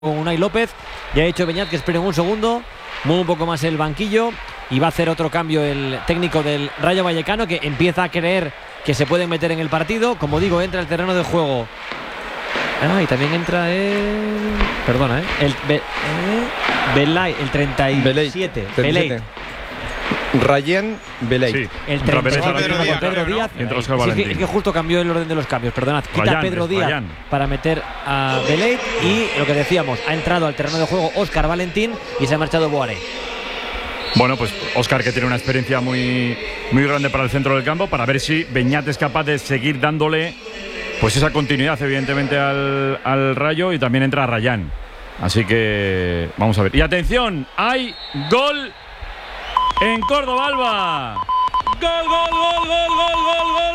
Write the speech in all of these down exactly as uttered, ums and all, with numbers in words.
con Unai López. Ya ha dicho Beñat que esperen un segundo, mueve un poco más el banquillo y va a hacer otro cambio el técnico del Rayo Vallecano, que empieza a creer que se pueden meter en el partido. Como digo, entra al terreno de juego. Ah, y también entra el... Perdona, ¿eh? El Be... eh, Belay, el treinta y siete. Belay. Rayen Belay. Sí. El treinta y siete Pedro con Díaz, Pedro ¿no? Díaz. Y entra Óscar Sí, Valentín. que, es que justo cambió el orden de los cambios. Perdonad. Quita Ryan, a Pedro es Díaz Ryan. para meter a Belay. Y lo que decíamos, ha entrado al terreno de juego Óscar Valentín y se ha marchado Boaré. Bueno, pues Óscar, que tiene una experiencia muy, muy grande para el centro del campo, para ver si Beñat es capaz de seguir dándole pues esa continuidad, evidentemente, al, al Rayo, y también entra Ryan. Así que vamos a ver. Y atención, hay gol en Córdoba, Alba. Gol, gol, gol, gol, gol, gol,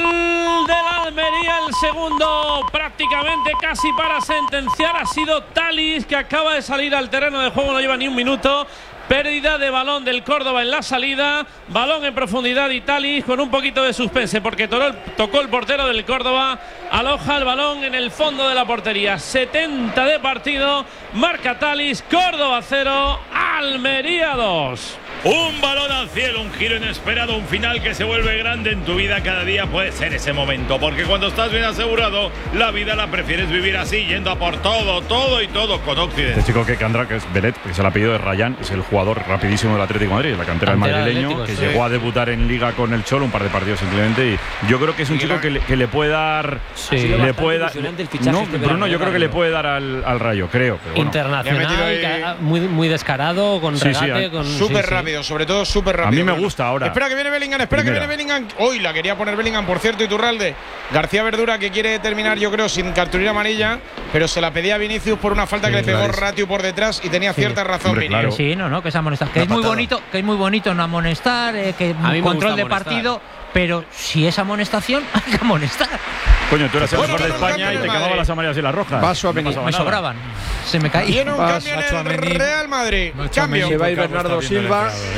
gol del Almería, el segundo prácticamente casi para sentenciar. Ha sido Talis, que acaba de salir al terreno de juego, no lleva ni un minuto. Pérdida de balón del Córdoba en la salida, balón en profundidad y Talis con un poquito de suspense porque tocó el portero del Córdoba, aloja el balón en el fondo de la portería. setenta de partido, marca Talis, Córdoba cero, Almería dos. Un balón al cielo, un giro inesperado, un final que se vuelve grande en tu vida. Cada día puede ser ese momento, porque cuando estás bien asegurado, la vida la prefieres vivir así, yendo a por todo, todo y todo con Occident. Este chico que, que andrá, que es Belet, que es el apellido de Ryan, es el jugador rapidísimo del Atlético de Madrid, la cantera del Cantera madrileño, Atlético, que sí. llegó a debutar en Liga con el Cholo, un par de partidos simplemente, y yo creo que es un chico que le, que le puede dar... Sí. Ha sido le bastante puede dar... ilusionante el fichaje No, este Bruno, verano, yo creo que le Rayo. puede dar al, al Rayo, creo. Pero bueno. Internacional, ahí- ca- muy, muy descarado, con Sí, sí, regate, a- con Súper sí, sí. rápido, sobre todo súper rápido. A mí me Bruno. gusta ahora. Espera que viene Bellingham, espera Primera. que viene Bellingham. Hoy la quería poner Bellingham, por cierto, Iturralde. García Verdura, que quiere terminar, yo creo, sin cartulina amarilla, pero se la pedía a Vinicius por una falta Sí, que le pegó clarísimo. Ratiu por detrás y tenía cierta razón, Hombre, Vinicius. claro. Sí, no, no, que es amonestar. Que Una es muy patada. bonito, que es muy bonito no amonestar, eh, que A mí me control gusta de amonestar. partido, pero si es amonestación, hay que amonestar. Coño, tú eras el Bueno, mejor de pero no España y cambia te el quemaban Madrid. las amarillas y las rojas. Paso a No venir. pasaba Me nada. sobraban. Se me caía. Viene un Vas, cambio en Nacho el Amení. Real Madrid. Nacho Cambio. Amení, Se va a ir Carlos Bernardo está viendo el Silva. entrenador,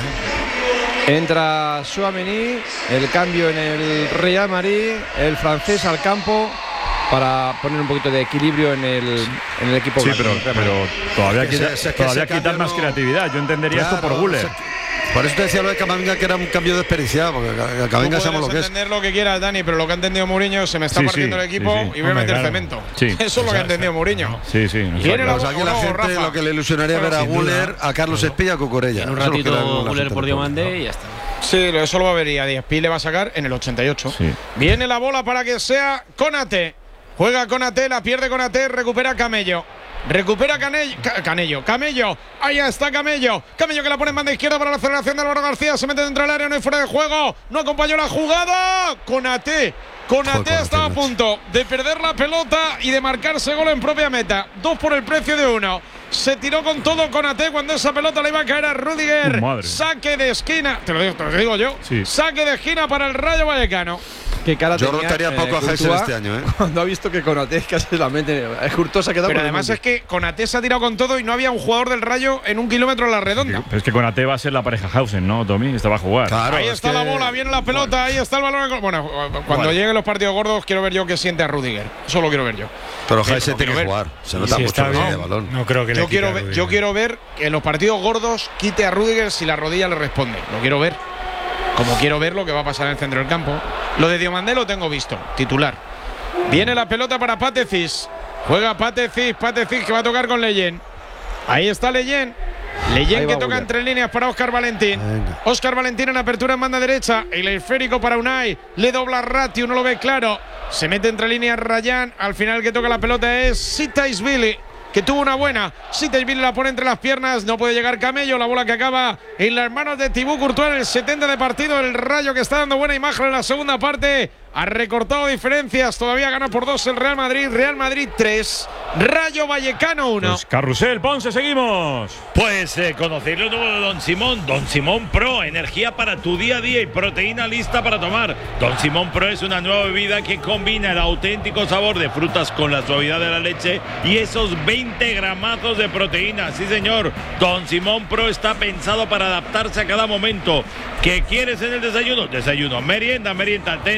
¿eh? Entra Tchouaméni, el cambio en el Real Madrid, el francés al campo para poner un poquito de equilibrio en el, en el equipo. Sí, blanco. pero, pero todavía, Es que quita- ese- es que todavía ese quitar cambio más no- creatividad. Yo entendería esto por Claro, Guller. o sea, por eso te decía lo de Camavinga, que era un cambio desperdiciado, porque Tú Camavinga sabemos lo puedes que es. entender lo que quieras, Dani, pero lo que ha entendido Mourinho, se me está Sí, partiendo sí, el equipo sí, sí. y voy a Hombre, meter claro. cemento. Sí. Eso es lo que ha entendido Mourinho. Sí, sí. Viene exacto. la- Pues aquí o la no, gente Rafa. lo que le ilusionaría Bueno, ver a sin Guller, duda. a Carlos Espilla, a Cucurella. En un Eso es lo que ratito era la Guller gente por del Diomande pueblo. y ya está. Sí, eso lo va a ver y a Díaz Pi le va a sacar en el ochenta y ocho. Sí. Viene la bola para que sea Konate. Juega Konate, la pierde Konate, recupera Camello. Recupera Canello, Ca- Canello, Camello, ahí está Camello, Camello que la pone en banda izquierda para la aceleración de Álvaro García, se mete dentro del área, no hay fuera de juego, no acompañó la jugada, Konate, Konate Joder, estaba a Konate, punto de perder la pelota y de marcarse gol en propia meta, dos por el precio de uno, se tiró con todo Konate cuando esa pelota le iba a caer a Rudiger, Madre. saque de esquina, te lo digo, te lo digo yo, Sí. saque de esquina para el Rayo Vallecano. Qué cara Yo tenía, rotaría eh, poco a Heisen Courtois este año, ¿eh? Cuando ha visto que Konaté casi la mente. Courtois se ha quedado Pero con el además mente. es que Konate se ha tirado con todo y no había un jugador del Rayo en un kilómetro a la redonda. Pero es que con Ate va a ser la pareja Hausen, ¿no, Tommy? Esta va a jugar. Claro, Ahí es está que- la bola, viene la pelota, ahí está el balón. Bueno, cuando Vale. lleguen los partidos gordos, quiero ver yo qué siente a Rudiger. Eso lo quiero ver yo. Pero Sí, Heisen lo tiene quiero que ver. jugar. Se nota Si mucho está que bien, tiene balón. no creo que le Yo quite quiero, a ver, Rudiger. yo quiero ver que en los partidos gordos quite a Rudiger si la rodilla le responde. Lo quiero ver. Como quiero ver lo que va a pasar en el centro del campo. Lo de Diomandé lo tengo visto, titular. Viene la pelota para Patecis. Juega Patecis, Patecis que va a tocar con Leyen. Ahí está Leyen. Leyen Ahí que va toca Guller. entre líneas para Óscar Valentín. Venga. Óscar Valentín en apertura en banda derecha. El esférico para Unai. Le dobla Ratiu, no lo ve claro. Se mete entre líneas Ryan. Al final el que toca la pelota es Sitaisvili, que tuvo una buena. Sitaisvili la pone entre las piernas. No puede llegar Camello. La bola que acaba en las manos de Thibaut Courtois en el setenta de partido. El Rayo que está dando buena imagen en la segunda parte. Ha recortado diferencias. Todavía gana por dos el Real Madrid. Real Madrid tres. Rayo Vallecano uno. Pues Carrusel, Ponce, seguimos. Pues eh, conocer lo nuevo de Don Simón. Don Simón Pro, energía para tu día a día y proteína lista para tomar. Don Simón Pro es una nueva bebida que combina el auténtico sabor de frutas con la suavidad de la leche y esos veinte gramazos de proteína. Sí, señor. Don Simón Pro está pensado para adaptarse a cada momento. ¿Qué quieres en el desayuno? Desayuno, merienda, merienda, ten, ten pie.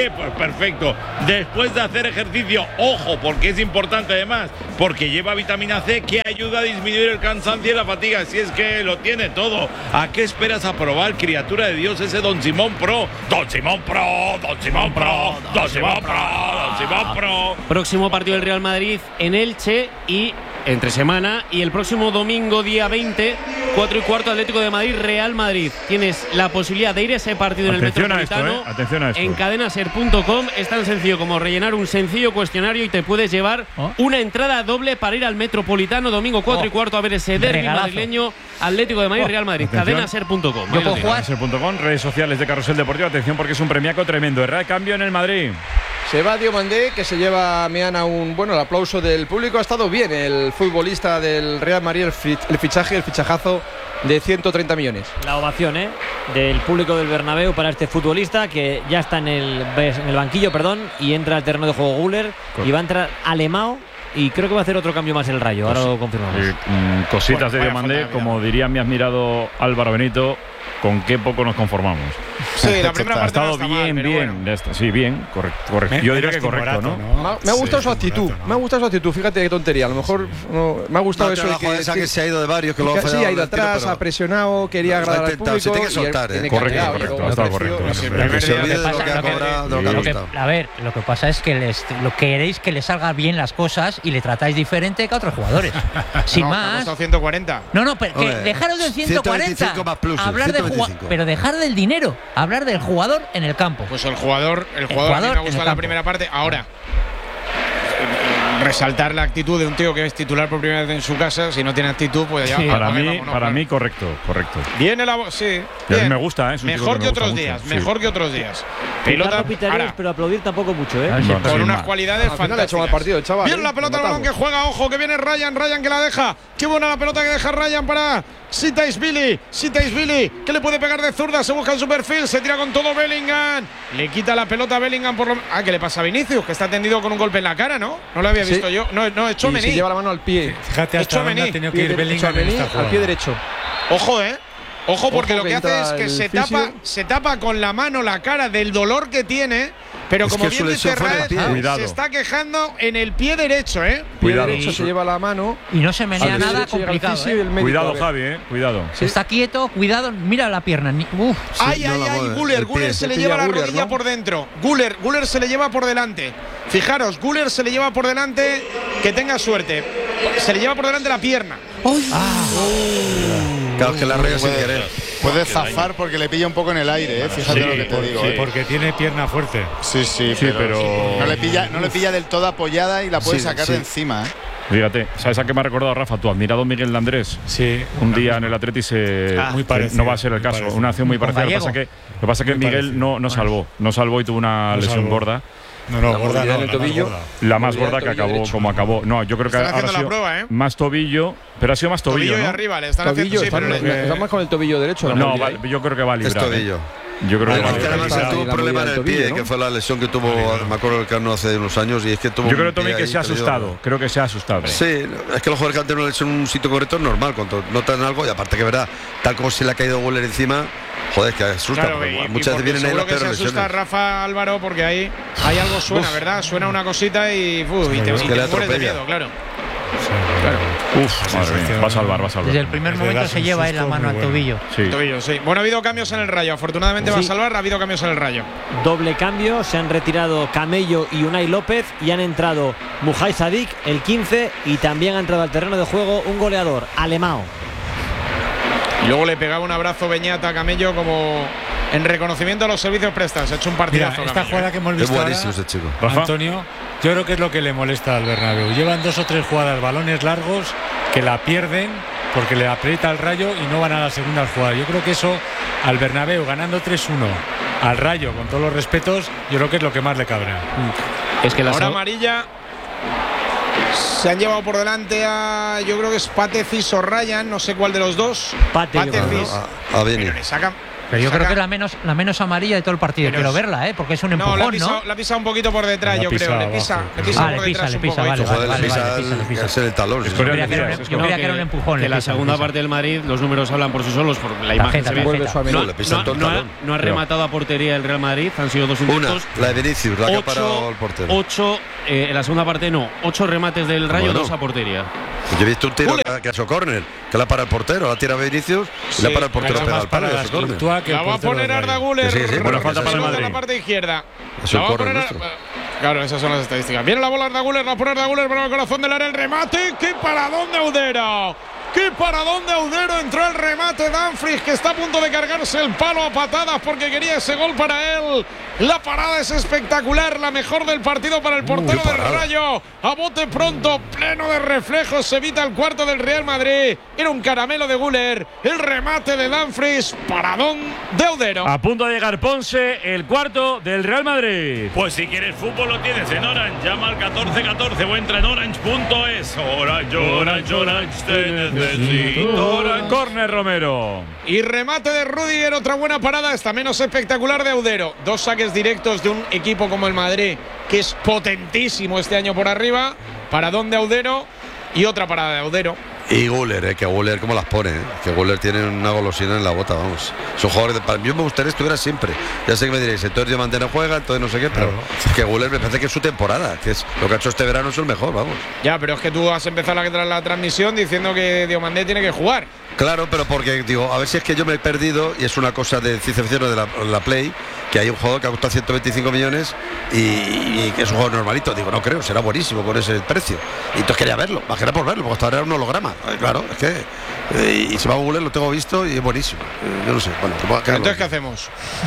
qué? Pues perfecto. Después de hacer ejercicio, ojo, porque es importante además, porque lleva vitamina C que ayuda a disminuir el cansancio y la fatiga. Si es que lo tiene todo. ¿A qué esperas a probar, criatura de Dios, ese Don Simón Pro? Don Simón Pro, Don Simón Pro, Don Simón Pro, Don Simón Pro. Próximo partido del Real Madrid en Elche y entre semana, y el próximo domingo día veinte, cuatro y cuarto, Atlético de Madrid, Real Madrid. Tienes la posibilidad de ir a ese partido en el Atención a Metropolitano. esto, ¿eh? Atención a esto. En cadenaser punto com es tan sencillo como rellenar un sencillo cuestionario y te puedes llevar ¿Oh? una entrada doble para ir al Metropolitano domingo cuatro Oh. y cuarto a ver ese derbi Regalazo. madrileño, Atlético de Madrid, Oh. Real Madrid. Atención. cadenaser punto com. Yo puedo jugar. Cadenaser punto com, redes sociales de Carrusel Deportivo. Atención porque es un premiaco tremendo. Herrera de cambio en el Madrid. Se va Diomandé, que se lleva a Meana un bueno el aplauso del público. Ha estado bien el futbolista del Real Madrid, el, fich, el fichaje, el fichajazo de ciento treinta millones. La ovación ¿eh? del público del Bernabéu para este futbolista que ya está en el, en el banquillo, perdón, y entra al terreno de juego Güler y va a entrar Alemão. Y creo que va a hacer otro cambio más el Rayo. Ahora lo confirmamos. Eh, mm, cositas Bueno, de Diomandé, vaya como diría mi admirado Álvaro Benito, con qué poco nos conformamos. Sí, la primera Ha parte estado no está bien, mal, pero bien. bueno. ya está, sí, bien, correcto. correcto. Yo diría que correcto, ¿no? Me ha, me ha gustado su actitud, me ha gustado su actitud. Fíjate qué tontería. A lo mejor no, me ha gustado No, eso. pero de la jugada esa sí, que se ha ido de varios, que lo ha sí, fallado ha ido el tiro, atrás, pero- ha presionado, quería Lo ha agradar al intentado, se público. tiene que y él soltar, tiene ¿eh? que Correcto, callar, correcto, luego ha estado ha crecido, correcto. no sé, El pero primer se día olvide que de lo pasa- que ha lo que- cobrado, de lo que ha Lo que- costado. a ver, lo que pasa es que les, lo queréis que les salga bien las cosas y le tratáis diferente que a otros jugadores. Sin No, me ha más. costado ciento cuarenta. No, no, pero que Hombre, dejaros del ciento cuarenta. ciento veinticinco más pluses, hablar del ciento jugua- veinticinco. pero dejar del dinero, hablar del jugador en el campo. Pues el jugador, el jugador, jugador a mí me en ha gustado el la campo. primera parte. Ahora, resaltar la actitud de un tío que es titular por primera vez en su casa. Si no tiene actitud, pues ya. Sí. Para vale, mí, vámonos, para claro. mí correcto, correcto. Viene la. bo- Sí. Y a mí bien. me gusta, ¿eh? Es un tipo Mejor que que me gusta otros mucho, días. sí. Mejor que otros días. Piloto Pelota. pitarías, ahora, pero aplaudir tampoco mucho, ¿eh? A ver si No, el con sin unas más. cualidades Al final ha hecho mal fantásticas. partido el chaval. Bien ¿eh? la pelota al Lo balón que matamos. juega, ojo, que viene Ryan, Ryan que la deja. Qué buena la pelota que deja Ryan para Sitaisvili. Sitaisvili, que le puede pegar de zurda, se busca en su perfil, se tira con todo Bellingham. Le quita la pelota a Bellingham por lo. Ah, que le pasa a Vinicius, que está tendido con un golpe en la cara, ¿no? No lo había Sí. visto yo. No, no, es Y Tchouaméni. se lleva la mano al pie. Fíjate hasta Tchouaméni. dónde ha tenido que Pie ir de- Bellingham en Tchouaméni esta al jugada. pie derecho. Ojo, ¿eh? Ojo, porque Ojo lo que que hace es entra que el se fisio. tapa, se tapa con la mano la cara del dolor que tiene. Pero Es como que su bien dice lesión fue en el Raed, pie. Cuidado. se está quejando en el pie derecho, ¿eh? Pie Cuidado. derecho se lleva la mano. Y no se menea al nada derecho llega el complicado. fisio y ¿eh? el médico, a Cuidado, ver. Javi, ¿eh? Cuidado. Está quieto, cuidado, mira la pierna. ni- Uf. Ay, no ay, la ay, mueve, Guller, el Guller pie. se le Se lleva pilla la Güler, rodilla ¿no? por dentro. Guller, Guller se le lleva por delante. Fijaros, Guller se le lleva por delante. Que tenga suerte. Se le lleva por delante la pierna. Claro, que la raya sin querer. Puede zafar porque le pilla un poco en el aire, ¿eh? Fíjate Sí, lo que te por- digo. sí, ¿eh? Porque tiene pierna fuerte. Sí, sí, Sí, pero- No le pilla, no le pilla del todo apoyada y la puede Sí, sacar sí. de encima, ¿eh? Fíjate, ¿sabes a qué me ha recordado Rafa? Tu admirado Miguel Andrés. Sí. Un día en el Atleti se. Ah, muy que parecido, no va a ser el muy caso. parecido. Una acción muy Con parecida. Lo que pasa Gallego. que, lo que, pasa que Muy Miguel parecido. no, no salvó. No salvó y tuvo una No lesión salvó. gorda. No, no, La gorda movilidad no, en el la más tobillo. gorda. La más Movilidad gorda que del tobillo acabó derecho. como acabó. No, yo creo que Están ahora haciendo ha la sido prueba, ¿eh? más tobillo, pero ha sido más tobillo. Tobillo y ¿no? arriba, le están Tobillo, haciendo. Sí, está, pero le- está más con el tobillo derecho. la No, movilidad. va- yo creo que va a Es librar. ¿eh? tobillo. Yo creo que El va a que librar. además la- tuvo la un problema en movilidad el del pie, tobillo, ¿no? que fue la lesión que tuvo, me acuerdo el Carno hace unos años, y es que tuvo Yo creo un pie también que ahí se ha que le dio- asustado. Creo que se ha asustado. Sí, es que los jugadores que han tenido una lesión en un sitio correcto es normal, cuando notan algo, y aparte que verdad, tal como se le ha caído Güler encima, joder, que asusta. Claro, porque y- y muchas veces porque vienen ahí seguro las que se peores asusta lesiones. Rafa Álvaro porque ahí hay algo suena, ¿verdad? Suena una cosita y, uf, y te, Es y que te le mueres de atropella. miedo, claro. Uf, madre mía. Va a salvar, va a salvar. Desde el primer Desde momento das se un lleva él la susto mano muy al bueno. tobillo. Sí. Tobillo, sí. Bueno, ha habido cambios en el Rayo. Afortunadamente va a Sí. salvar, ha habido cambios en el Rayo. Doble cambio, se han retirado Camello y Unai López y han entrado Mujai Sadik, el quince, y también ha entrado al terreno de juego un goleador, Alemão. Y luego le pegaba un abrazo Beñat a Camello como en reconocimiento a los servicios prestados. Ha hecho un Mira, partidazo. esta Camello, jugada ¿eh? que hemos Es visto ahora, buenísimo ese chico. Rafa. Antonio, yo creo que es lo que le molesta al Bernabéu. Llevan dos o tres jugadas, balones largos, que la pierden porque le aprieta el Rayo y no van a la segunda jugada. Yo creo que eso al Bernabéu, ganando tres uno, al Rayo, con todos los respetos, yo creo que es lo que más le cabrea. Es que la Ahora sal- amarilla. Se han llevado por delante a, yo creo que es Patecis o Ryan, no sé cuál de los dos. Pate, yo creo, Patecis. A, a Beni. Pero le sacan, Pero yo Saca. creo que es la menos, la menos amarilla de todo el partido. Pero Quiero es- verla, ¿eh? Porque es un No, empujón, la ha ¿no? pisado, la ha pisado un poquito por detrás, La ha yo creo. pisado Le pisa, abajo, le sí. pisa Ah, por le pisa, detrás le un pisa, poco. vale, Hicho. Joder, vale, le vale, pisa vale, le pisa, le pisa. es el talón. Es Yo creía curioso, que era un, es yo curioso. creía que era un empujón. Que le la pisa, le segunda pisa. parte del Madrid, los números hablan por sí solos, por la imagen Tarjeta, se ve. Vuelve tarjeta. suavemente. No, Le pisa no- todo el no ha, talón. no ha rematado a portería el Real Madrid, han sido dos Una, intentos. la de Vinicius, la que ha Ocho- parado el portero. Ocho, eh, en la segunda parte no, ocho remates del Rayo, Bueno. dos a portería. Yo he visto un tiro Jule. que, que ha hecho córner, que la para el portero, la tira Vinicius y Sí, la para el portero, Era pega más al palo para y la hace córner. Courtois que el La va a portero poner del Rayo. Arda Güler. Sí, sí, sí, buena falta para el en Madrid. la parte izquierda. Es La un va a córner poner. nuestro. Claro, esas son las estadísticas. Viene la bola Arda Güler, la pone Arda Güler para el corazón del área, el remate. ¡Qué paradón de Audero! ¡Qué paradón de Audero! Entró el remate Dumfries, que está a punto de cargarse el palo a patadas porque quería ese gol para él. La parada es espectacular, la mejor del partido para el portero qué del parada. Rayo. A bote pronto, pleno de reflejos, se evita el cuarto del Real Madrid. Era un caramelo de Güler. El remate de Dumfries, paradón de Audero. A punto de llegar Ponce, el cuarto del Real Madrid. Pues si quieres fútbol lo tienes en Orange. Llama al catorce catorce o entra en orange punto es. Orange, Orange, Orange, te necesito. Orange. Corner Romero. Y remate de Rüdiger, otra buena parada, esta menos espectacular de Audero. Dos saques directos de un equipo como el Madrid, que es potentísimo este año por arriba. Paradón de Audero y otra parada de Audero. Y Güler, eh, que Güler cómo las pone, eh, que Güler tiene una golosina en la bota, vamos. Son jugadores de, para mí me gustaría que estuviera siempre. Ya sé que me diréis, entonces Diamante no juega, entonces no sé qué, pero es que Güler me parece que es su temporada, que es lo que ha hecho este verano es el mejor, vamos. Ya, pero es que tú has empezado la, la transmisión diciendo que Diomandé tiene que jugar. Claro, pero porque digo, a ver si es que yo me he perdido y es una cosa de ciencia ficción de la, la Play, que hay un jugador que ha costado ciento veinticinco millones y, y que es un juego normalito. Digo, no creo, será buenísimo con ese precio. Y entonces quería verlo, más que nada por verlo, porque hasta ahora era un holograma. Ay, claro, es que. Eh, y se va a Google, lo tengo visto y es buenísimo. Eh, yo no sé, bueno, pues, Entonces, ¿qué hacemos?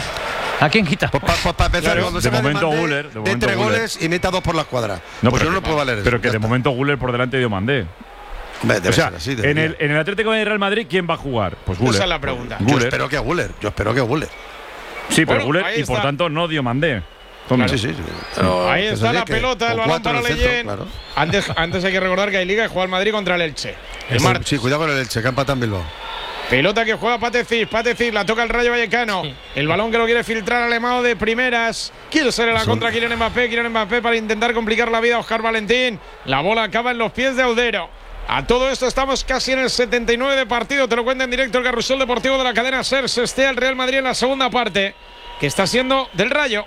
¿A quién quita? Pues para pa, empezar, Claro, cuando de se me momento demande, Güler, de de momento entre Güler. goles y meta dos por la escuadra. No, pues pero yo no que- puedo valer eso. Pero que ya de está. momento Güler por delante de Diomandé. Hombre, debe O sea, ser así, en debería. el, en el Atlético de Real Madrid, ¿quién va a jugar? Pues Güler. Esa es la pregunta. Yo Güler. espero que a Güler, yo espero que a Güler. Sí, pero Bueno, Güler ahí y por está. tanto no Diomandé. Toma. Sí, sí, sí. Ahí Eso está sí, la que pelota, el con balón cuatro para en el centro, Leyen. claro. Antes, antes hay que recordar que hay liga y juega el Madrid contra el Elche. El Sí, martes. sí, cuidado con el Elche, que empata en Bilbao. Pelota que juega Patecic, Patecic la toca el Rayo Vallecano. El balón que lo quiere filtrar Alemão de primeras. Quiere ser en la Son- contra Kylian Mbappé, Kylian Mbappé para intentar complicar la vida a Óscar Valentín. La bola acaba en los pies de Audero. A todo esto estamos casi en el setenta y nueve de partido. Te lo cuenta en directo el Carrusel Deportivo de la cadena SER. Se esté el Real Madrid en la segunda parte, que está siendo del Rayo.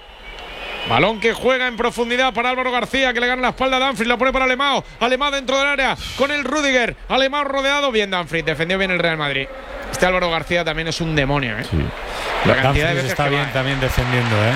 Balón que juega en profundidad para Álvaro García, que le gana la espalda a Dumfries, la pone para Alemão. Alemão dentro del área con el Rüdiger. Alemão rodeado, bien Dumfries, defendió bien el Real Madrid. Este Álvaro García también es un demonio, ¿eh? Sí. La cantidad de Dumfries veces está que bien va, ¿eh? también defendiendo, ¿eh?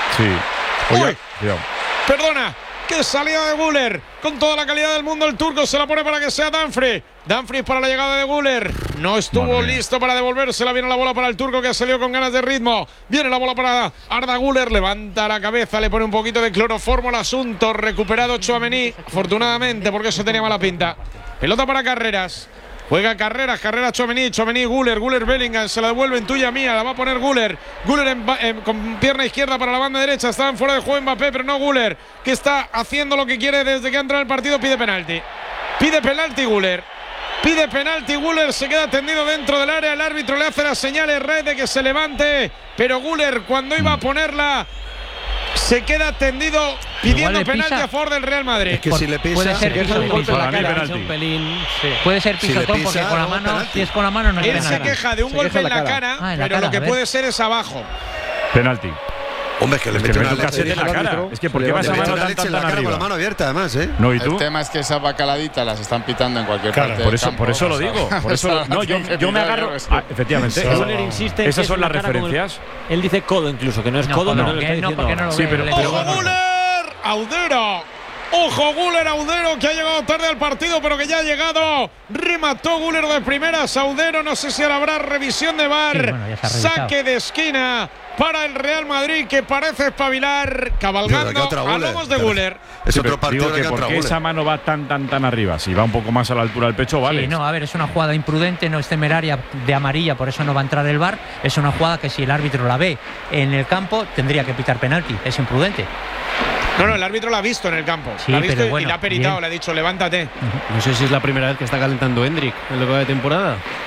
Sí. Uy, Cuidado. perdona, qué salida de Güler. Con toda la calidad del mundo, el turco se la pone para que sea Dumfries. Dumfries para la llegada de Güler. No estuvo Madre mía. listo para devolvérsela. Viene la bola para el turco, que ha salido con ganas de ritmo. Viene la bola para Arda Güler. Levanta la cabeza, le pone un poquito de cloroformo al asunto. Recuperado Tchouaméni, afortunadamente, porque eso tenía mala pinta. Pelota para Carreras. Juega Carreras, Carreras Tchouaméni, Tchouaméni Güler, Güler Bellingham, se la devuelven tuya mía, la va a poner Güler. Güler en, en, con pierna izquierda para la banda derecha, estaban fuera de juego Mbappé, pero no Güler, que está haciendo lo que quiere desde que ha entrado el partido, pide penalti. Pide penalti Güler. Pide penalti Güler, se queda tendido dentro del área, el árbitro le hace las señales red de que se levante, pero Güler cuando iba a ponerla se queda tendido pidiendo le penalti pisa. a favor del Real Madrid. Es que Por- si le pisa, puede ser se queja de un pisotón. golpe en la Para mí, cara. penalti. Un pelín, sí. Puede ser Si le pisotón pisa, porque con la no, mano, penalti. si es con la mano no es Él penalti. se queja de un Se golpe queja en en la la cara, cara. Ah, en la pero cara, lo que a ver. puede ser es abajo. Penalti. Hombre, es que le Es que mete le una mete un leche, casete en la el cara. árbitro, Es que se ¿por qué le vas le a levanta mete mano una tan, leche tan, en la tan cara con la arriba? mano abierta, además, ¿eh? No, ¿y El tú? tema es que esas bacaladitas las están pitando en cualquier Claro, parte Por del eso, campo. por eso lo O sea, digo. Por eso, esas no, las yo, tienen que yo me pitar, agarro. yo qué sé. Ah, efectivamente. Eso- Eso- Güler insiste en Esas que son es las una cara como el- referencias. Él dice codo incluso, que no es No, codo, no, pero no, lo está que no, diciendo. porque no lo Sí, ve, pero- le- pero- ¡Ojo Güler! ¡Audero! ¡Ojo Güler, Audero, que ha llegado tarde al partido, pero que ya ha llegado! Remató Güler de primeras, Audero, no sé si ahora habrá revisión de V A R. Sí, bueno, ya está revisado. Saque de esquina para el Real Madrid, que parece espabilar, Pero que cabalgando otra a Güler. lomos de Güler. Es Sí, otro pero partido digo de que que por entra qué esa Güler. mano va tan, tan, tan arriba. Si va un poco más a la altura del pecho, vale. Sí, no, a ver, es una jugada imprudente, no es temeraria de amarilla, por eso no va a entrar el V A R. Es una jugada que si el árbitro la ve en el campo, tendría que pitar penalti. Es imprudente. No, no, el árbitro la ha visto en el campo. Sí, la ha visto pero y bueno, la ha peritado, bien. le ha dicho, levántate. No sé si es la primera vez que está calentando Hendrik en lo que va de temporada.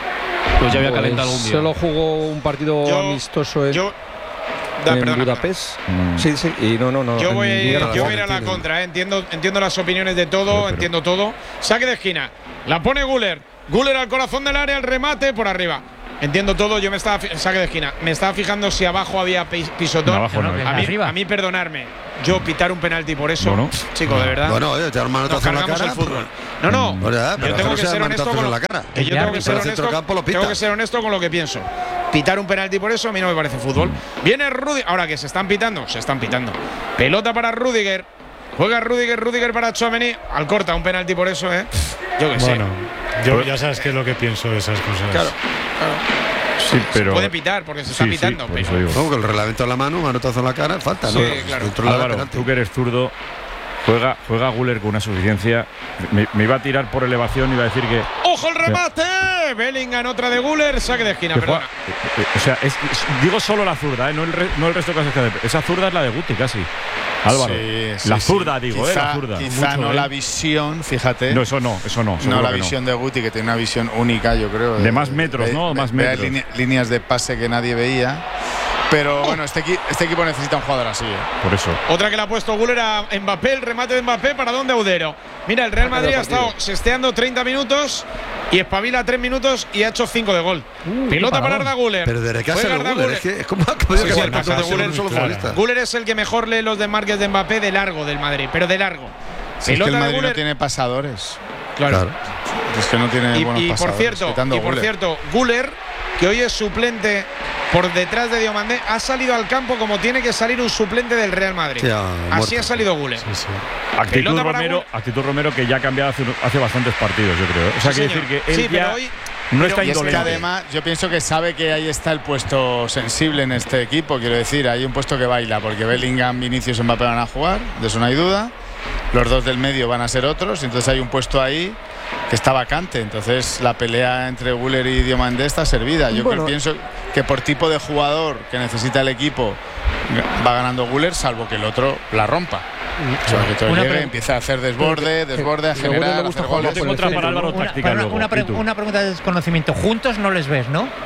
Pues ya había Pues calentado algún día. Solo jugó un partido Yo- amistoso en, Yo, da, en perdona, Budapest. Mm. Sí, sí. Y no, no, no. Yo en voy, Liga no yo jugó. voy a ir a la contra, ¿eh? entiendo, entiendo las opiniones de todo, Pero, pero- entiendo todo. Saque de esquina, la pone Guller. Guller al corazón del área, el remate por arriba. Entiendo todo, yo me estaba fi- saque de esquina. Me estaba fijando si abajo había pi- pisotón. No, abajo no, que ¿eh? a, mí, arriba. a mí, perdonarme, yo pitar un penalti por eso, No, no. chico, de verdad. Bueno, oye, te da un nos manotazo en la cargamos cara. el fútbol. No, no. Pues ya, pero yo tengo no que sean ser honesto manotazos con en lo, la cara. que yo El tengo que ser árbitro del honesto, centrocampo lo pita. tengo que ser honesto con lo que pienso. Pitar un penalti por eso a mí no me parece fútbol. Viene Rudiger, ahora que se están pitando, se están pitando. Pelota para Rudiger. Juega Rudiger, Rudiger para Tchouaméni. Al corta un penalti por eso, ¿eh? Yo que sé. Bueno, yo ya sabes qué es lo que pienso de esas cosas. Claro, claro. Sí, pero. Puede pitar porque se está Sí, sí, pitando. por eso pero digo. Como que el reglamento en la mano, manotazo en la cara, falta, ¿no? Sí, claro. Dentro de la Álvaro, penalti. tú que eres zurdo, juega, juega Guller con una suficiencia. Me, me iba a tirar por elevación y iba a decir que. ¡Ojo el remate! Bellingham, otra de Guller, saque de esquina, que perdona. juega- eh, eh, o sea, es- es- digo solo la zurda, ¿eh? no, el re- no el resto de cosas que hace. Esa zurda es la de Guti casi. Álvaro. Sí, sí, la sí. zurda, digo, quizá, ¿eh? La zurda. Quizá Mucho, no ¿eh? la visión, fíjate. No, eso no, eso no. No, seguro la que visión de Guti, que tiene una visión única, yo creo. De más metros, ¿no? Más ve metros. line- líneas de pase que nadie veía. Pero bueno, este, equi- este equipo necesita un jugador así. ¿eh? Por eso. Otra que le ha puesto Guller a Mbappé, el remate de Mbappé para donde Audero. Mira, el Real Madrid ha estado sesteando treinta minutos y espabila tres minutos y ha hecho cinco de gol. Pelota para Arda Güler. Pero desde que hace Juega el Arda Guller, es que es como ha podido Sí, sí, que el pase de marcar Guller un solo claro. futbolista. Guller es el que mejor lee los desmarques de Mbappé de largo del Madrid, pero de largo. Si es que el Pelota de Madrid no Guller. tiene pasadores. Claro. Es que no tiene Y, buenos y por pasadores. cierto, quitando y por Guller. cierto, Guller, que hoy es suplente por detrás de Diomandé, ha salido al campo como tiene que salir un suplente del Real Madrid. Sí, ha Así muerto. ha salido Guller. Sí, sí. Actitud Pelota para Romero, Guller. actitud Romero que ya ha cambiado hace, hace bastantes partidos, yo creo. O sea, Sí, quiere señor. decir que él Sí, pero ya hoy- no pero- está Y es que indolente. además yo pienso que sabe que ahí está el puesto sensible en este equipo. Quiero decir, hay un puesto que baila, porque Bellingham, Vinicius y Mbappé van a jugar, de eso no hay duda. Los dos del medio van a ser otros, entonces hay un puesto ahí que está vacante. Entonces la pelea entre Guller y Diomandé está servida. Yo Bueno. creo, pienso que por tipo de jugador que necesita el equipo va ganando Guller, salvo que el otro la rompa. O sea, que todo Una llegue, pre- empieza a hacer desborde, desborde, a que a Guller le generar, a gusta hacer jugar goles. Yo tengo por el otra para centro, Álvaro Una, táctica pero luego. una pre- ¿Y tú? una pregunta de desconocimiento. Juntos no les ves, ¿no?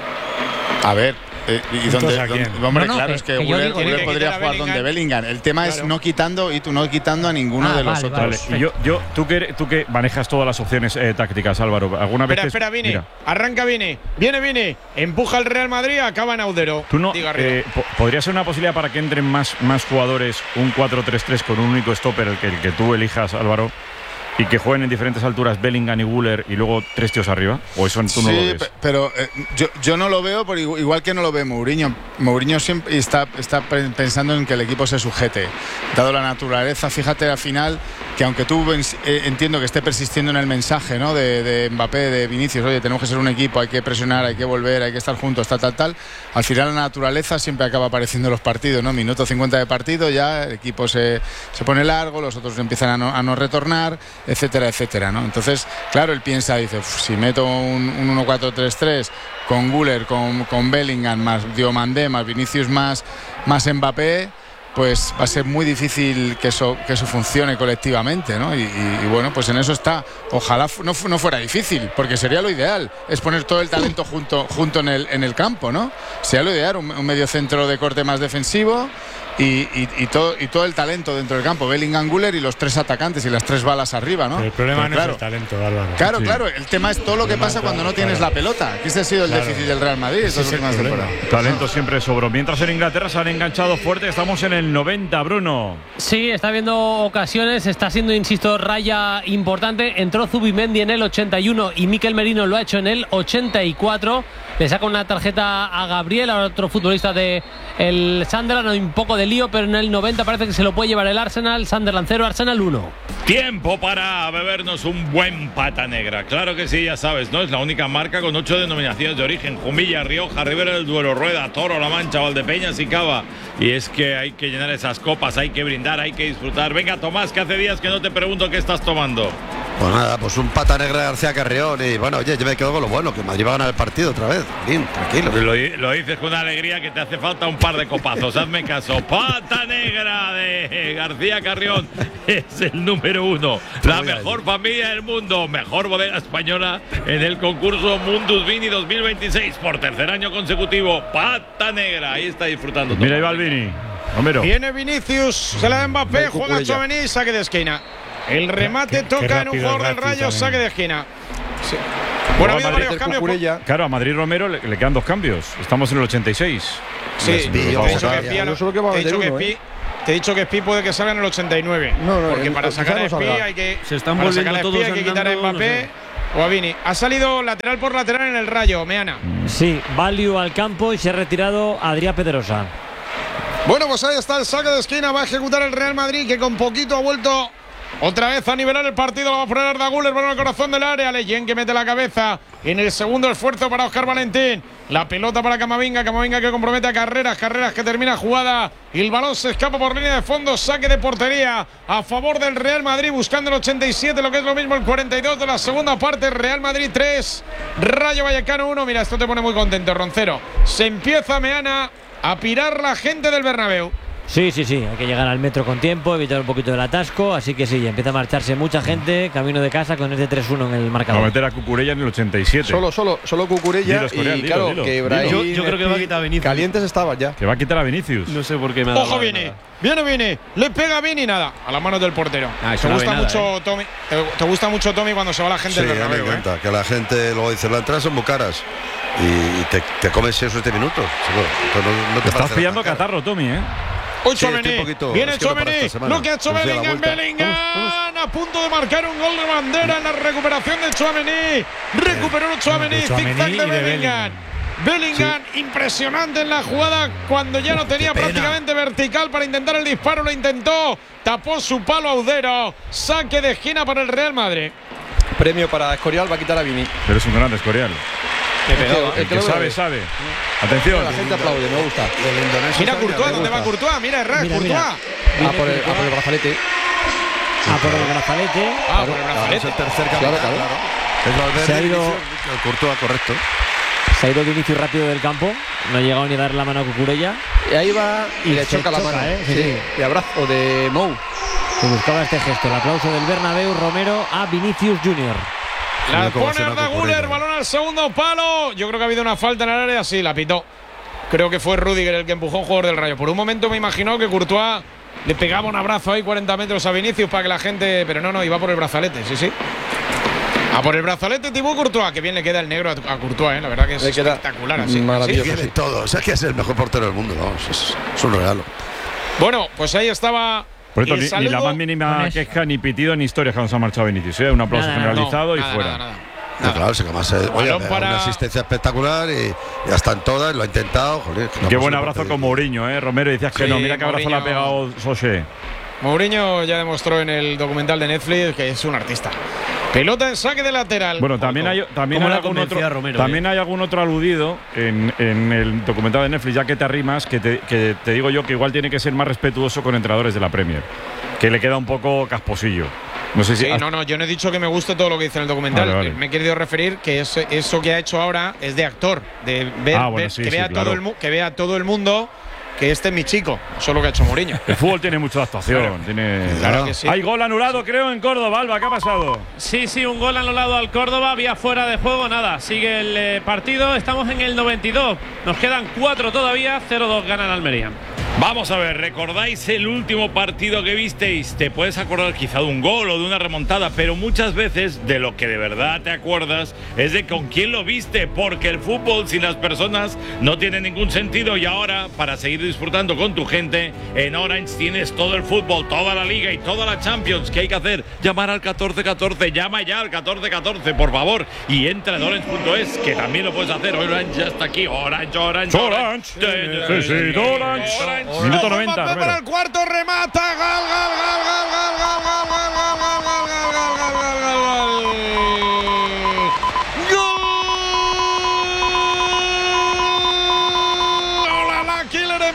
A ver, eh, ¿y ¿Juntos dónde, a quién? dónde- hombre, No, no, claro, que- es que, que yo Guller, digo- Guller Tiene que podría quitar a jugar donde Bellingham. Bellingham. El tema es Claro. no quitando y tú no quitando a ninguno Ah, de los vale, otros. Vale, y yo, yo, tú que, tú que manejas todas las opciones eh, tácticas, Álvaro, ¿alguna vez? Espera, espera, Vini. Mira, Arranca Vini. Viene Vini. Empuja al Real Madrid, acaba en Audero. tú no, Diga arriba. eh, po- ¿podría ser una posibilidad para que entren más, más jugadores, un cuatro tres tres con un único stopper, el que, el que tú elijas, Álvaro, y que jueguen en diferentes alturas Bellingham y Guller y luego tres tíos arriba? ¿O eso tú no Sí, lo ves? pe- pero eh, yo, yo no lo veo por igu- igual que no lo ve Mourinho. Mourinho siempre está, está pe- pensando en que el equipo se sujete. Dado la naturaleza, fíjate al final que aunque tú ven- eh, entiendo que esté persistiendo en el mensaje, ¿no? de, de Mbappé, de Vinicius, oye, tenemos que ser un equipo, hay que presionar, hay que volver, hay que estar juntos, tal, tal, tal. Al final la naturaleza siempre acaba apareciendo en los partidos, ¿no? Minuto cincuenta de partido, ya el equipo se, se pone largo, los otros empiezan a no, a no retornar, etcétera, etcétera, ¿no? Entonces, claro, él piensa, dice, "Uf, si meto un, un uno cuatro tres tres con Guller, con, con Bellingham, más Diomandé, más Vinicius, más, más Mbappé, pues va a ser muy difícil que eso, que eso funcione colectivamente, ¿no? Y, y- y bueno, pues en eso está. Ojalá fu- no, fu- no fuera difícil, porque sería lo ideal, es poner todo el talento junto, junto en, el, en el campo, ¿no? Sería lo ideal, un, un medio centro de corte más defensivo y, y- y todo, y todo el talento dentro del campo. Bellingham, Guller y los tres atacantes y las tres balas arriba, ¿no? Pero el problema Pero no claro, es el talento, Álvaro. Claro, Sí. claro, el tema es todo lo que Problema pasa es cuando no claro, tienes claro. la pelota, que ese ha sido el Claro. déficit del Real Madrid Ese estas es el últimas problema. temporadas. Talento siempre sobró. Mientras en Inglaterra se han enganchado fuerte, estamos en el noventa, Bruno. Sí, está habiendo ocasiones, está siendo, insisto, raya importante. Entró Zubimendi en el ochenta y uno y Mikel Merino lo ha hecho en el ochenta y cuatro. Le saca una tarjeta a Gabriel, a otro futbolista de el Sunderland. Hay un poco de lío, pero en el noventa parece que se lo puede llevar el Arsenal. Sunderland cero, Arsenal uno. Tiempo para bebernos un buen pata negra. Claro que sí, ya sabes, ¿no? Es la única marca con ocho denominaciones de origen. Jumilla, Rioja, Ribera del Duero, Rueda, Toro, La Mancha, Valdepeñas y Cava. Y es que hay que llenar esas copas, hay que brindar, hay que disfrutar. Venga, Tomás, que hace días que no te pregunto qué estás tomando. Pues nada, pues un pata negra de García Carrión y bueno, oye, yo me quedo con lo bueno, que Madrid va a ganar el partido otra vez. Bien, tranquilo. Lo, lo dices con una alegría que te hace falta un par de copazos, hazme caso. Pata negra de García Carrión es el número uno. La mejor familia del mundo, mejor bodega española en el concurso Mundus Vini dos mil veintiséis por tercer año consecutivo. Pata negra, ahí está disfrutando. Mira, ahí va el Vini. Romero. Viene Vinicius, se la da Mbappé, juega Tchouaméni, saque de esquina. El remate Qué- qué toca en un rápido jugador del Rakitic Rayo, también. saque de esquina. Sí. Bueno, ha habido Madrid, varios cambios. Cucurella. Claro, a Madrid Romero le, le quedan dos cambios. Estamos en el ochenta y seis. Sí, Les te vi, he vamos dicho a que sacar Spi, ya. a lo- Yo solo que va a te he dicho vender que uno, Spi- te he dicho que Spi puede que salga en el ochenta y nueve. No, no, porque en- para quizá sacar a no Spi salga. hay que. Se están para volviendo sacar a Spi todos hay que quitar a andando, no Mbappé sé. o a Vini. Ha salido lateral por lateral en el Rayo, Meana. Sí, Value al campo y se ha retirado Adrián Pedrosa. Bueno, pues ahí está el saque de esquina. Va a ejecutar el Real Madrid, que con poquito ha vuelto otra vez a nivelar el partido. Lo va a poner Arda Güler, balón al corazón del área. Leyen que mete la cabeza en el segundo esfuerzo para Óscar Valentín. La pelota para Camavinga. Camavinga que compromete a Carreras. Carreras que termina jugada. Y el balón se escapa por línea de fondo. Saque de portería a favor del Real Madrid. Buscando el ochenta y siete, lo que es lo mismo el cuarenta y dos de la segunda parte. Real Madrid tres, Rayo Vallecano uno. Mira, esto te pone muy contento, Roncero. Se empieza, Meana, a pirar la gente del Bernabéu. Sí, sí, sí, hay que llegar al metro con tiempo, evitar un poquito del atasco, así que sí, empieza a marcharse mucha gente camino de casa con este tres uno en el Va a marcador. meter a Cucurella en el ochenta y siete. Solo, solo, solo Cucurella. Dilo, Escorial, y dilo, claro, dilo, que dilo. Ibrahim. Yo- yo creo que va a quitar a Vinicius. Calientes estaban ya. Que va a quitar a Vinicius. No sé por qué me ha dado Ojo, la viene. nada. Viene, viene. Le pega a Vini, nada. A las manos del portero. Ah, eso te no gusta ve nada, mucho, eh. Tommy. Te, te gusta mucho, Tommy, cuando se va la gente Sí, del a mí me Bernabéu, ¿eh? encanta, que la gente luego dice, las entradas son muy caras y te, te comes seis o siete minutos. Seguro. Entonces no, no te Estás parece pillando tan caro. catarro, Tommy, ¿eh? Hoy Sí, Tchouaméni. estoy un poquito- Viene es que no para Tchouaméni. esta semana. Lo que ha hecho Pues ya la Bellingham. vuelta. Bellingham a punto de marcar un gol de bandera en la recuperación de Tchouaméni. Recuperó Tchouaméni. De Tchouaméni Zigzag de y de Bellingham. Bellingham, impresionante en la jugada cuando ya no tenía prácticamente vertical para intentar el disparo. Lo intentó. Tapó su palo Audero. Saque de esquina para el Real Madrid. Premio para Escorial, va a quitar a Vini. Pero es un grande Escorial. Qué pegado. El que sabe, sabe. Atención. La gente aplaude, me gusta. El indonesio Mira está Courtois, bien, ¿dónde me va gusta. Courtois? Mira, Herrera, Mira, Courtois. mira. Ah, por el, ah, por el brazalete. Ah, por el brazalete. Ah, por el Claro, es brazalete. el tercer capitán, Claro, claro. claro. Es Valverde, Se ha ido- Vinicius, Courtois, correcto. Se ha ido Vinicius rápido del campo. No ha llegado ni a dar la mano a Cucurella. Y ahí va y, Y le se choca la choca, mano. ¿eh? Sí, Sí, sí. de abrazo de Mou. Que buscaba este gesto. El aplauso del Bernabéu. Romero a Vinicius junior La Mira cómo pone se Arda nota Güler, Cucurella. balón al segundo palo. Yo creo que ha habido una falta en el área, sí, la pitó. Creo que fue Rüdiger el que empujó a un jugador del Rayo. Por un momento me imaginó que Courtois le pegaba un abrazo ahí cuarenta metros a Vinicius para que la gente… Pero no, no, iba por el brazalete, sí, sí. A por el brazalete Thibaut Courtois, que bien le queda el negro a, a Courtois, ¿eh? La verdad que es Le queda espectacular así. maravilloso. Sí. Tiene todo. O sea, que es el mejor portero del mundo, vamos. Es, es un regalo. Bueno, pues ahí estaba… Por esto, el ni, ni la saludo. más mínima Con eso. queja, ni pitido, ni historia cuando se ha marchado Vinicius. ¿eh? Un aplauso Nada, generalizado No, y nada, fuera. nada, nada. No, claro, se además, eh, oye, Balón me da para- una asistencia espectacular y ya están todas, lo ha intentado. Joder, que no Qué pasa buen por abrazo pedir. con Mourinho, ¿eh? Romero, decías que Sí, no. Mira qué abrazo le ha Mourinho- pegado Soche. Mourinho ya demostró en el documental de Netflix que es un artista. Pelota en saque de lateral. Bueno, también hay, también ¿Cómo hay la algún convencía otro, Romero, también eh? hay algún otro aludido en, en el documental de Netflix, ya que te arrimas, que te, que te digo yo que igual tiene que ser más respetuoso con entrenadores de la Premier, que le queda un poco casposillo. No sé si Sí, no, no, yo no he dicho que me guste todo lo que dice en el documental. Vale, vale. Me he querido referir que es- eso que ha hecho ahora es de actor, de ver, Ah, bueno, ver- sí, que, sí, vea claro. todo el, mu- que vea todo el mundo que este es mi chico. Eso es lo que ha hecho Mourinho. el fútbol tiene mucha actuación. Claro. Tiene, Claro que sí. Hay gol anulado, creo, en Córdoba. Alba, ¿qué ha pasado? Sí, sí, un gol anulado al Córdoba, vía fuera de juego, nada. Sigue el eh, partido, estamos en el noventa y dos. Nos quedan cuatro todavía, cero dos gana el Almería. Vamos a ver, ¿recordáis el último partido que visteis? Te puedes acordar quizá de un gol o de una remontada, pero muchas veces de lo que de verdad te acuerdas es de con quién lo viste, porque el fútbol sin las personas no tiene ningún sentido. Y ahora, para seguir disfrutando con tu gente, en Orange tienes todo el fútbol, toda la Liga y toda la Champions. ¿Qué hay que hacer? Llamar al catorce catorce, llama ya al catorce catorce, por favor, y entra en orange punto es, que también lo puedes hacer. Orange ya está aquí, Orange, Orange, Orange. Sí, sí, Orange. Orange. Minuto Ojo, noventa, Mbappé Romero. para el cuarto, remata, gol, gol, gol, gol, gol, gol, gol, gol, gol, gol, gol, gol, gol, gol, gol, gol. Hola, la Kylian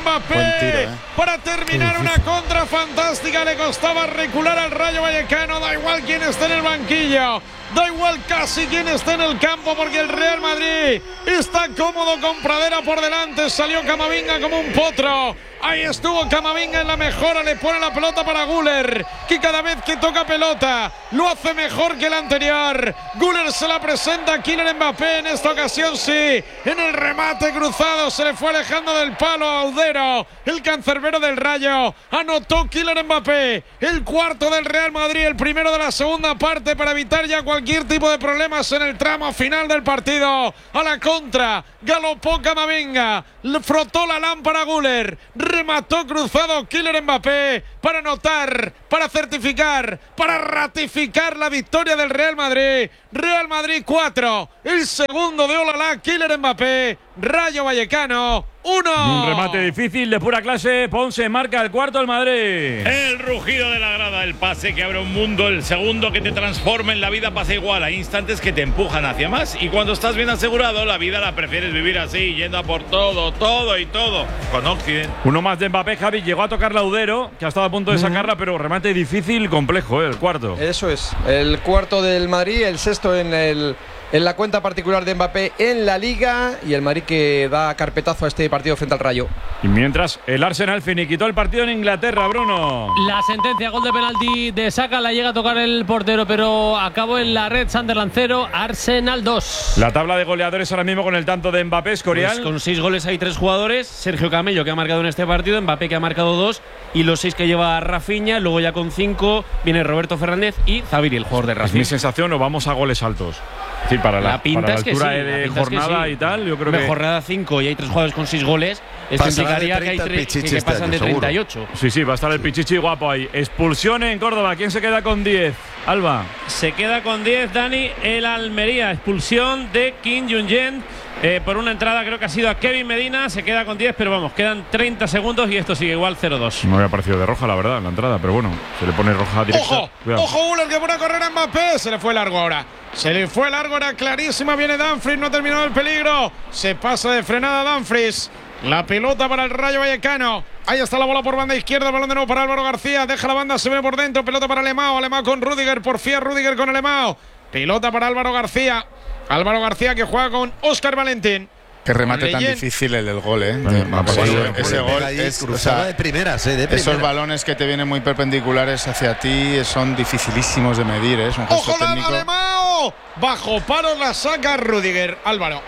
Mbappé Buen tiro, ¿eh? para terminar una contra fantástica. Le costaba recular al Rayo Vallecano. Da igual quién esté en el banquillo. Da igual casi quién esté en el campo, porque el Real Madrid está cómodo con Pradera por delante. Salió Camavinga como un potro. Ahí estuvo Camavinga en la mejora. Le pone la pelota para Güler, que cada vez que toca pelota lo hace mejor que el anterior. Güler se la presenta a Kylian Mbappé. En esta ocasión sí, en el remate cruzado se le fue alejando del palo a Audero, el cancerbero del Rayo. Anotó Kylian Mbappé, el cuarto del Real Madrid, el primero de la segunda parte, para evitar ya cualquier tipo de problemas en el tramo final del partido. A la contra galopó Camavinga, le frotó la lámpara Güler, remató cruzado Kylian Mbappé para anotar, para certificar, para ratificar la victoria del Real Madrid. Real Madrid cuatro, el segundo de Olalá, Kylian Mbappé. Rayo Vallecano uno. Un remate difícil de pura clase. Ponce marca el cuarto al Madrid. El rugido de la grada, el pase que abre un mundo, el segundo que te transforma en la vida. Pasa igual, hay instantes que te empujan hacia más, y cuando estás bien asegurado, la vida la prefieres vivir así, yendo a por todo, todo y todo, con Occident. Uno más de Mbappé, Javi. Llegó a tocar Laudero, que ha estado a punto de sacarla, pero remate difícil, complejo, ¿eh? El cuarto. Eso es, el cuarto del Madrid, el sexto en el en la cuenta particular de Mbappé en la Liga, y el Madrid que da carpetazo a este partido frente al Rayo. Y mientras el Arsenal finiquitó el partido en Inglaterra, Bruno. La sentencia, gol de penalti de Saka, la llega a tocar el portero, pero acabó en la red. Sunderland cero, Arsenal dos. La tabla de goleadores ahora mismo con el tanto de Mbappé, Escorial. Pues con seis goles hay tres jugadores: Sergio Camello, que ha marcado en este partido, Mbappé, que ha marcado dos, y los seis que lleva Rafinha. Luego ya con cinco viene Roberto Fernández y Zaviri, el jugador de Es Racing. mi sensación, o vamos a goles altos. Sí, para la, La pinta para la es que altura sí, de la pinta es que jornada sí. y tal, yo creo Una que… jornada cinco y hay tres jugadores con seis goles. Esto Pasará de implicaría que hay treinta el tres Pichichi que, que este pasan año, de seguro. treinta y ocho. Sí, sí, va a estar el Pichichi guapo ahí. Expulsión en Córdoba. ¿Quién se queda con diez? Alba. Se queda con diez, Dani, el Almería. Expulsión de Kim Jong-un eh, por una entrada, creo que ha sido a Kevin Medina. Se queda con diez, pero vamos, quedan treinta segundos y esto sigue igual, cero dos. No había parecido de roja, la verdad, en la entrada, pero bueno, se le pone roja directa. Ojo, Cuidado. ojo, Güler, que pone a correr a Mbappé. Se le fue largo ahora. Se le fue largo, era clarísima. Viene Dumfries, no ha terminado el peligro. Se pasa de frenada Dumfries. La pelota para el Rayo Vallecano. Ahí está la bola por banda izquierda. Balón de nuevo para Álvaro García. Deja la banda, se ve por dentro. Pelota para Alemão. Alemão con Rüdiger. Porfía Rüdiger con Alemão. Pelota para Álvaro García. Álvaro García que juega con Óscar Valentín. Qué remate tan Leyen. difícil el del gol, ¿eh? Bueno, De- va a pasar, ese, bueno, ese Pega gol ahí, es, o cruzada sea, de primeras, eh, de esos primeras. balones que te vienen muy perpendiculares hacia ti son dificilísimos de medir, ¿eh? Es un gesto ¡Ojo, la técnico. Alemão! Bajo paro la saca Rüdiger. Álvaro.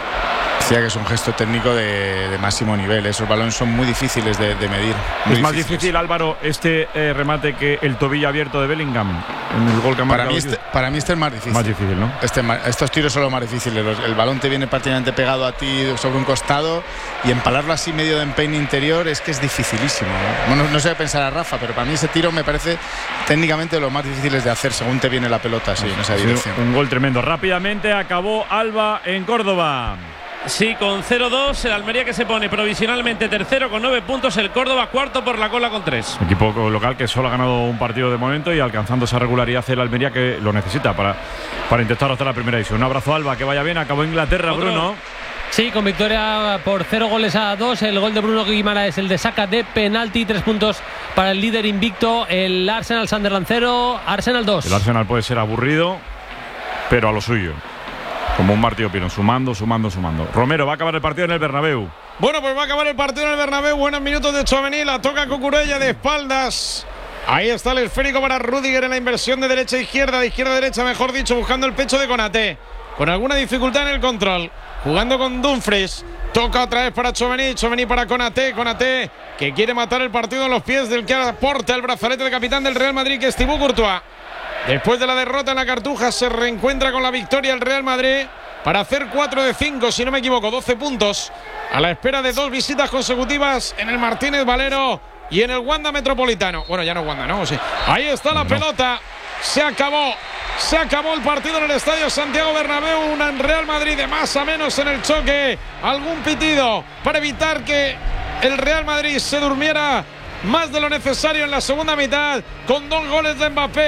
Decía que es un gesto técnico de, de máximo nivel. Esos balones son muy difíciles de, de medir. Muy Es más difíciles. difícil, Álvaro, este eh, remate que el tobillo abierto de Bellingham en el gol que ha Para marcado. mí, este, para mí este es más difícil. Más difícil, ¿no? Este, ma- estos tiros son los más difíciles. Los- el balón te viene prácticamente pegado a ti sobre un costado y empalarlo así medio de empeine interior es que es dificilísimo, ¿no? No, no sé qué pensar a Rafa, pero para mí ese tiro me parece técnicamente de los más difíciles de hacer según te viene la pelota así, en esa Ha sido dirección. un gol tremendo. Rápidamente acabó Alba en Córdoba. Sí, con cero dos, el Almería que se pone provisionalmente tercero con nueve puntos, el Córdoba cuarto por la cola con tres. Equipo local que solo ha ganado un partido de momento y alcanzando esa regularidad el Almería que lo necesita para, para intentar hacer la primera división. Un abrazo, Alba, que vaya bien. Acabó Inglaterra, Otro. Bruno. Sí, con victoria por cero goles a dos. El gol de Bruno Guimaraes, el de Saka de penalti. Tres puntos para el líder invicto, el Arsenal. Sunderland cero, Arsenal dos. El Arsenal puede ser aburrido, pero a lo suyo. Como un Martí Opino, sumando, sumando, sumando. Romero, va a acabar el partido en el Bernabéu. Bueno, pues va a acabar el partido en el Bernabéu. Buenos minutos de Tchouaméni. La toca Cucurella de espaldas. Ahí está el esférico para Rüdiger en la inversión de derecha a izquierda, de izquierda a derecha, mejor dicho, buscando el pecho de Konaté. Con alguna dificultad en el control. Jugando con Dumfries. Toca otra vez para Tchouaméni. Tchouaméni para Konaté. Konaté que quiere matar el partido en los pies del que aporta el brazalete de capitán del Real Madrid, que es Thibaut Courtois. Después de la derrota en la Cartuja, se reencuentra con la victoria el Real Madrid para hacer cuatro de cinco, si no me equivoco, doce puntos, a la espera de dos visitas consecutivas en el Martínez Valero y en el Wanda Metropolitano. Bueno, ya no Wanda, ¿no? Sí. Ahí está la No. pelota. Se acabó. Se acabó el partido en el Estadio Santiago Bernabéu. Un Real Madrid de más a menos en el choque. Algún pitido para evitar que el Real Madrid se durmiera más de lo necesario en la segunda mitad, con dos goles de Mbappé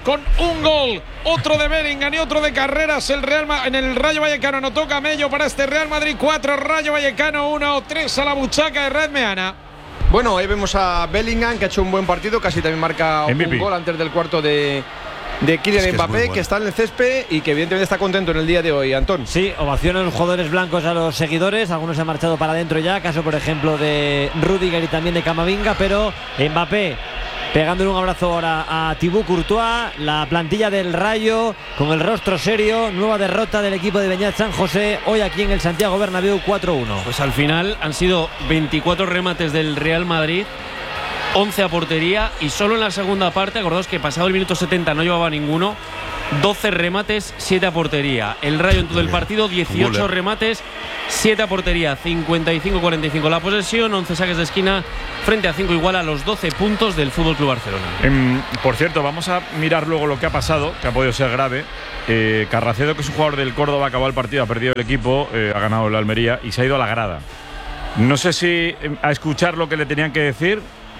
con un gol, otro de Bellingham y otro de Carreras. El Real Ma- en el Rayo Vallecano anotó Camello para este Real Madrid cuatro, Rayo Vallecano uno, tres a la buchaca de Red Meana. Bueno, ahí vemos a Bellingham, que ha hecho un buen partido, casi también marca M V P. un gol antes del cuarto de, de Kylian Es que es muy Mbappé, bueno. que está en el césped y que evidentemente está contento en el día de hoy, Antón. Sí, ovacionan los jugadores blancos a los seguidores. Algunos se han marchado para adentro ya. Caso, por ejemplo, de Rüdiger y también de Camavinga. Pero Mbappé pegándole un abrazo ahora a Thibaut Courtois. La plantilla del Rayo con el rostro serio. Nueva derrota del equipo de Beñat San José. Hoy aquí en el Santiago Bernabéu cuatro uno. Pues al final han sido veinticuatro remates del Real Madrid, once a portería, y solo en la segunda parte, acordaos que pasado el minuto setenta no llevaba ninguno, doce remates, siete a portería. El Rayo en todo el partido, dieciocho Guller. remates, siete a portería, cincuenta y cinco cuarenta y cinco la posesión, once saques de esquina frente a cinco, igual a los doce puntos del F C Barcelona. Em, por cierto, vamos a mirar luego lo que ha pasado, que ha podido ser grave. Eh, Carracedo, que es un jugador del Córdoba, acabó el partido, ha perdido el equipo, eh, ha ganado el Almería y se ha ido a la grada. No sé si eh, a escuchar lo que le tenían que decir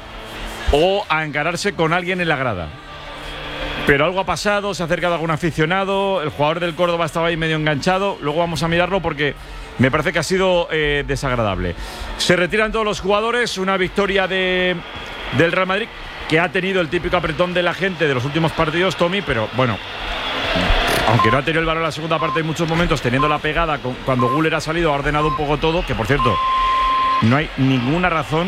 o a encararse con alguien en la grada. Pero algo ha pasado, se ha acercado algún aficionado, el jugador del Córdoba estaba ahí medio enganchado. Luego vamos a mirarlo porque me parece que ha sido eh, desagradable. Se retiran todos los jugadores, una victoria de, del Real Madrid, que ha tenido el típico apretón de la gente de los últimos partidos, Tommy, pero bueno, aunque no ha tenido el valor en la segunda parte en muchos momentos, teniendo la pegada, con, cuando Guller ha salido, ha ordenado un poco todo, que por cierto, no hay ninguna razón.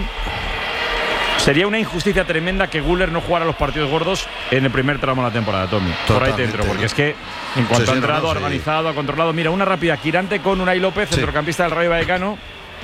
Sería una injusticia tremenda que Guller no jugara los partidos gordos en el primer tramo de la temporada, Tommy. Por ahí dentro, porque ¿no? es que en cuanto Sí, sí, ha entrado, no, no, ha sí. organizado, ha controlado. Mira, una rápida, Quirante con Unai López, Sí. centrocampista del Rayo Vallecano.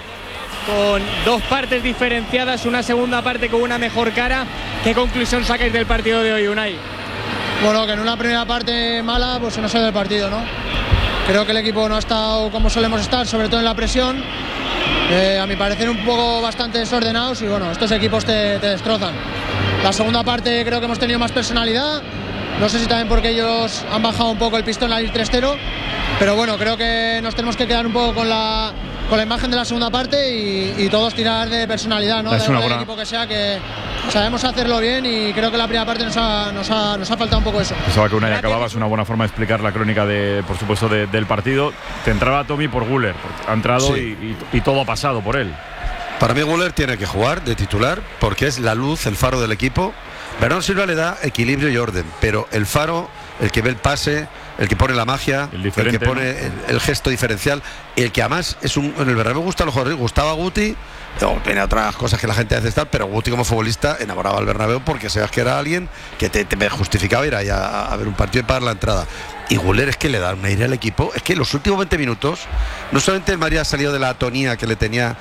Con dos partes diferenciadas, una segunda parte con una mejor cara. ¿Qué conclusión sacáis del partido de hoy, Unai? Bueno, que en una primera parte mala pues se nos ha ido el partido, ¿no? Creo que el equipo no ha estado como solemos estar, sobre todo en la presión. Eh, a mi parecer un poco bastante desordenados y bueno, estos equipos te, te destrozan. La segunda parte creo que hemos tenido más personalidad. No sé si también porque ellos han bajado un poco el pistón al ir tres cero. Pero bueno, creo que nos tenemos que quedar un poco con la, con la imagen de la segunda parte y, y todos tirar de personalidad, ¿no? Es Da una igual el buena- equipo que sea, que sabemos hacerlo bien y creo que la primera parte nos ha, nos ha, nos ha faltado un poco eso. Pensaba que Unai acababa, es una buena forma de explicar la crónica, de, por supuesto, de- del partido. Te entraba Tommy por Guller, porque ha entrado Sí. y, y- y todo ha pasado por él. Para mí Guller tiene que jugar de titular porque es la luz, el faro del equipo. Bernardo Silva le da equilibrio y orden, pero el faro, el que ve el pase, el que pone la magia, El el, diferente, que pone ¿no? el, el gesto diferencial, el que además es un, en el Bernabéu gusta a los jugadores, gustaba Guti, o tiene otras cosas que la gente hace estar, pero Guti como futbolista enamoraba al Bernabéu porque sabías que era alguien que te, te justificaba ir ahí a, a ver un partido y pagar la entrada. Y Guller es que le da un aire al equipo. Es que los últimos veinte minutos, no solamente el Madrid ha salido de la atonía que le tenía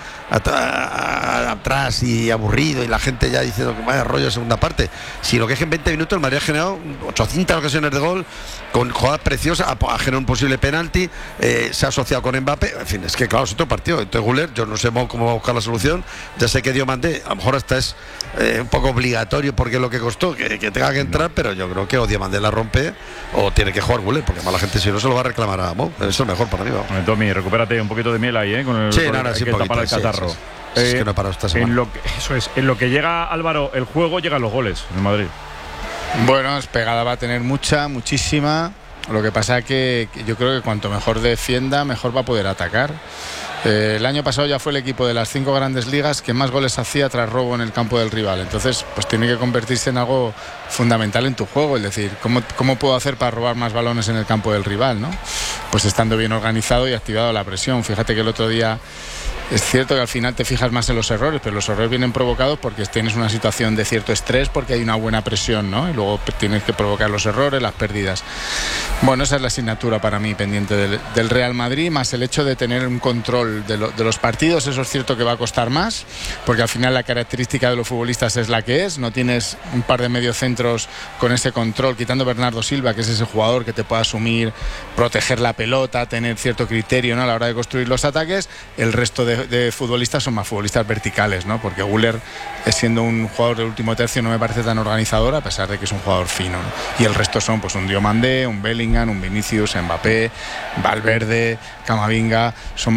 at- atrás y aburrido, y la gente ya diciendo que vaya rollo de segunda parte, sino que es que en veinte minutos el Madrid ha generado ochocientas ocasiones de gol, con jugadas preciosas, ha, ha generado un posible penalti, eh, se ha asociado con Mbappé. En fin, es que claro, es otro partido. Entonces Guller, yo no sé cómo va a buscar la solución. Ya sé que Diomandé, a lo mejor hasta es eh, un poco obligatorio porque es lo que costó, que, que tenga que entrar, pero yo creo que o Diomandé la rompe o tiene que jugar Guller, porque más la gente si no se lo va a reclamar a Mo. Eso es lo mejor para mí. Bueno, Tommy, recupérate un poquito de miel ahí, ¿eh? Con el, Sí, con el- nada, hay sí, que un tapar el poquito, sí, catarro. sí, sí. Es que no he parado esta semana. En lo que, eso es, en lo que llega Álvaro el juego, llegan los goles en Madrid. Bueno, es pegada va a tener mucha, muchísima. Lo que pasa que, que yo creo que cuanto mejor defienda, mejor va a poder atacar. Eh, el año pasado ya fue el equipo de las cinco grandes ligas que más goles hacía tras robo en el campo del rival. Entonces, pues tiene que convertirse en algo fundamental en tu juego. Es decir, ¿cómo, cómo puedo hacer para robar más balones en el campo del rival, ¿no? Pues estando bien organizado y activado la presión. Fíjate que el otro día es cierto que al final te fijas más en los errores, pero los errores vienen provocados porque tienes una situación de cierto estrés, porque hay una buena presión, ¿no? Y luego tienes que provocar los errores, las pérdidas. Bueno, esa es la asignatura para mí pendiente del, del Real Madrid, más el hecho de tener un control de, lo, de los partidos. Eso es cierto que va a costar más, porque al final la característica de los futbolistas es la que es. No tienes un par de mediocentros con ese control, quitando Bernardo Silva, que es ese jugador que te puede asumir, proteger la pelota, tener cierto criterio, ¿no?, a la hora de construir los ataques. El resto de, de futbolistas son más futbolistas verticales, ¿no? Porque Guller, siendo un jugador del último tercio, no me parece tan organizador, a pesar de que es un jugador fino, ¿no? Y el resto son pues un Diomandé, un Bellingham, un Vinicius, Mbappé, Valverde, Camavinga. Son más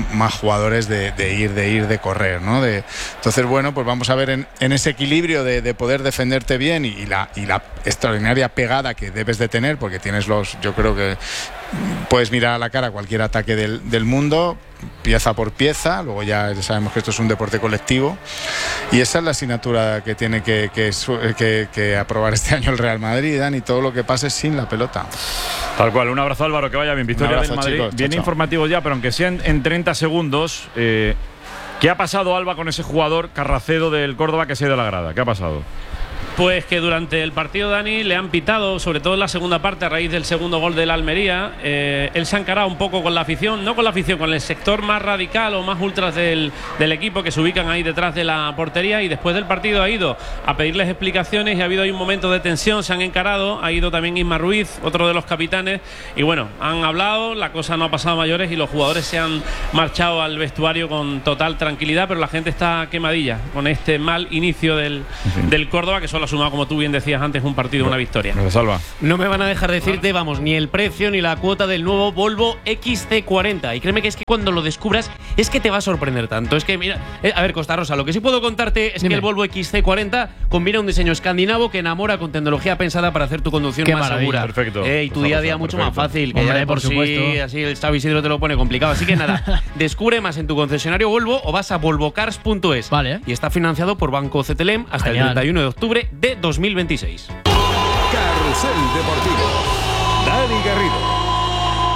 jugadores de, de ir, de ir, de correr, ¿no? De, entonces, bueno, pues vamos a ver en, en ese equilibrio de, de poder defenderte bien y, y, la, y la extraordinaria pegada que debes de tener, porque tienes los, yo creo que puedes mirar a la cara cualquier ataque del, del mundo, pieza por pieza. Luego ya sabemos que esto es un deporte colectivo y esa es la asignatura que tiene que, que, que, que aprobar este año el Real Madrid, Dan, y todo lo que pase sin la pelota. Tal cual. Un abrazo, Álvaro, que vaya bien. Victoria abrazo, del Madrid. chicos. Bien Chao, chao. informativos ya, pero aunque sean en treinta segundos, eh, ¿qué ha pasado, Alba, con ese jugador Carracedo del Córdoba que se ha ido a la grada? ¿Qué ha pasado? Pues que durante el partido, Dani, le han pitado, sobre todo en la segunda parte, a raíz del segundo gol del Almería. Eh, él se ha encarado un poco con la afición, no con la afición, con el sector más radical o más ultras del, del equipo, que se ubican ahí detrás de la portería, y después del partido ha ido a pedirles explicaciones y ha habido ahí un momento de tensión, se han encarado, ha ido también Isma Ruiz, otro de los capitanes, y bueno, han hablado, la cosa no ha pasado a mayores y los jugadores se han marchado al vestuario con total tranquilidad, pero la gente está quemadilla con este mal inicio del, del Córdoba, que solo ha sumado, como tú bien decías antes, un partido, una victoria. Salva. No me van a dejar decirte, vamos, ni el precio ni la cuota del nuevo Volvo X C cuarenta. Y créeme que es que cuando lo descubras es que te va a sorprender tanto. Es que, mira, eh, a ver, Costa Rosa, lo que sí puedo contarte es Dime. que el Volvo X C cuarenta combina un diseño escandinavo que enamora con tecnología pensada para hacer tu conducción Qué más maravilla. segura. Perfecto. Eh, y tu Costa día a Rosa, día mucho perfecto. más fácil, que Hombre, ya de por, por supuesto. sí, así el Xavi Isidro te lo pone complicado. Así que nada, descubre más en tu concesionario Volvo o vas a volvocars punto es. Vale. Y está financiado por Banco C T L M hasta Genial. el treinta y uno de octubre de dos mil veintiséis. Carrusel Deportivo. Dani Garrido.